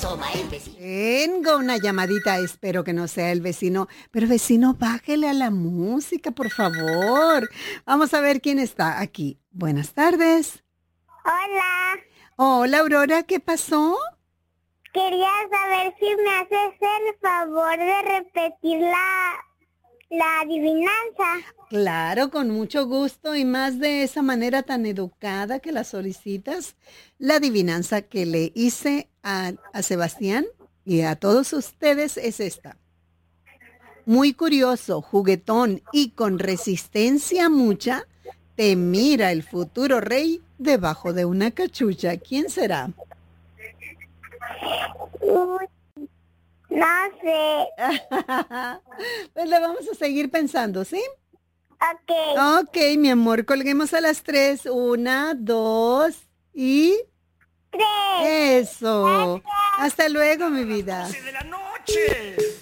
asoma el vecino. Tengo una llamadita, espero que no sea el vecino. Pero vecino, bájele a la música, por favor. Vamos a ver quién está aquí. Buenas tardes. Hola, Hola, Aurora, ¿qué pasó? quería saber si me haces el favor de repetir la adivinanza. Claro, con mucho gusto y más de esa manera tan educada que la solicitas. La adivinanza que le hice a Sebastián y a todos ustedes es esta. Muy curioso, juguetón y con resistencia mucha, te mira el futuro rey debajo de una cachucha. ¿Quién será? Uy, no sé. Pues le vamos a seguir pensando, ¿sí? Ok. Ok, mi amor, colguemos a las 3. 1, 2 y... 3. Eso. Hasta luego, mi vida. ¡12 de la noche!